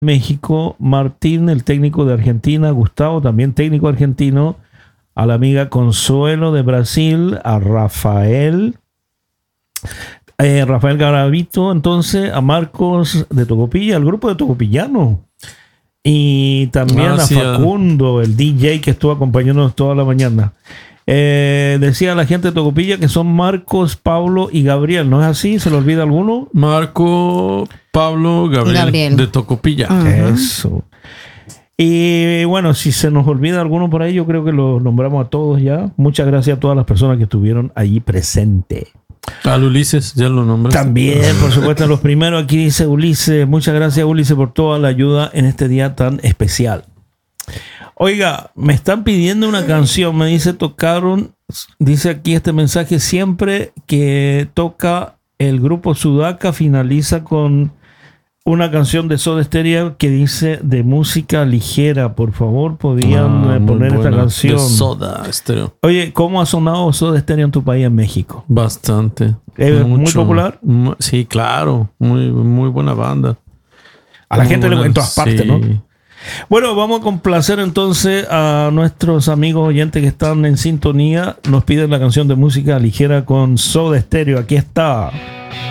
México, Martín, el técnico de Argentina, Gustavo, también técnico argentino, a la amiga Consuelo de Brasil, a Rafael Garavito, entonces, a Marcos de Tocopilla, al grupo de Tocopillano, y también a Facundo, el DJ que estuvo acompañándonos toda la mañana. Decía la gente de Tocopilla que son Marcos, Pablo y Gabriel, ¿no es así? ¿Se le olvida alguno? Marco, Pablo, Gabriel. De Tocopilla. Eso. Y bueno, si se nos olvida alguno por ahí, yo creo que los nombramos a todos ya. Muchas gracias a todas las personas que estuvieron allí presentes. Al Ulises, ya lo nombré. También, por supuesto, los primeros aquí dice Ulises. Muchas gracias, Ulises, por toda la ayuda en este día tan especial. Oiga, me están pidiendo una canción, me dice aquí este mensaje, siempre que toca el grupo Sudaca finaliza con una canción de Soda Stereo que dice de música ligera. Por favor, podían poner esta canción. De Soda Stereo. Oye, ¿cómo ha sonado Soda Stereo en tu país, en México? Bastante. ¿Es muy popular? Sí, claro. Muy buena banda. A la gente en todas partes, ¿no? Bueno, vamos a complacer entonces a nuestros amigos oyentes que están en sintonía. Nos piden la canción de música ligera con Soda Stereo. Aquí está.